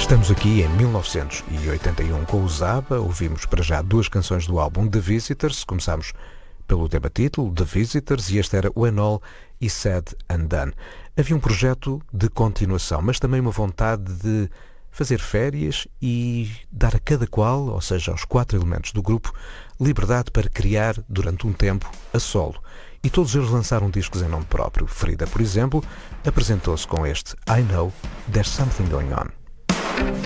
Estamos aqui em 1981 com o Zaba. Ouvimos para já duas canções do álbum The Visitors. Começámos pelo tema-título, The Visitors, e este era When All Is Said and Done. Havia um projeto de continuação, mas também uma vontade de fazer férias e dar a cada qual, ou seja, aos 4 elementos do grupo, liberdade para criar durante um tempo a solo. E todos eles lançaram discos em nome próprio. Frida, por exemplo, apresentou-se com este I Know There's Something Going On.